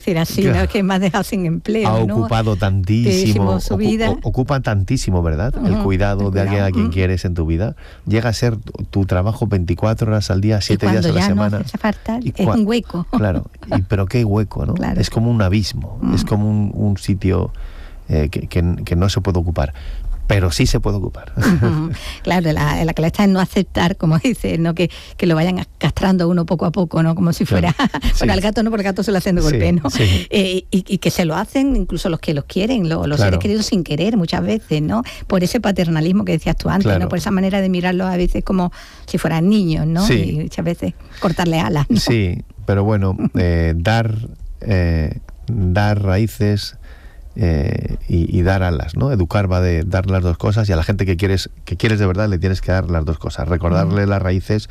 decir así, claro. ¿no? Que me has dejado sin empleo, ha ¿no? ocupado tantísimo su vida. Ocupa tantísimo, ¿verdad? El cuidado de alguien a quien quieres en tu vida. Llega a ser tu trabajo 24 horas al día, 7 días a la semana. No hace falta, es un hueco. Claro, pero qué hueco, ¿no? Claro. Es como un abismo, es como un sitio que no se puede ocupar. Pero sí se puede ocupar. Claro, la clave está en no aceptar, como dices, ¿no? Que lo vayan castrando a uno poco a poco, ¿no? Como si fuera... Claro. Bueno, al gato no, porque el gato se lo hacen de golpe, ¿no? Sí. Y que se lo hacen incluso los que los quieren, los seres queridos sin querer muchas veces, ¿no? Por ese paternalismo que decías tú antes, ¿no? Por esa manera de mirarlos a veces como si fueran niños, ¿no? Sí. Y muchas veces cortarle alas, ¿no? Sí, pero bueno, dar raíces... y dar alas, ¿no? Educar va de dar las dos cosas, y a la gente que quieres de verdad le tienes que dar las dos cosas, recordarle las raíces